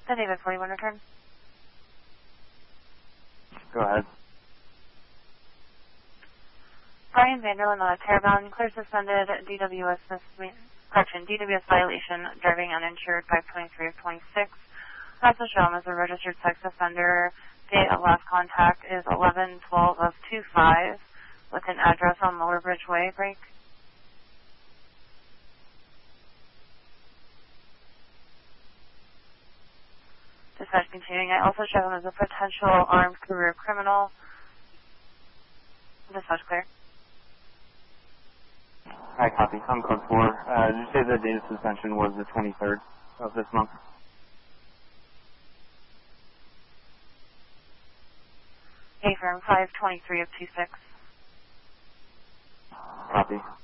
The David 41 return. Go ahead. Brian Vanderlyn, Terrebonne, clear suspended, DWS violation, driving uninsured, 523 of 26. Also show him as a registered sex offender. Date of last contact is 11/12 of 25 with an address on Muller Bridge Way, break. Dispatch continuing. I also show him as a potential armed career criminal. Dispatch clear. Hi, copy. I'm code 4. Did you say the date of suspension was the 23rd of this month? A firm 523 of 26. Copy.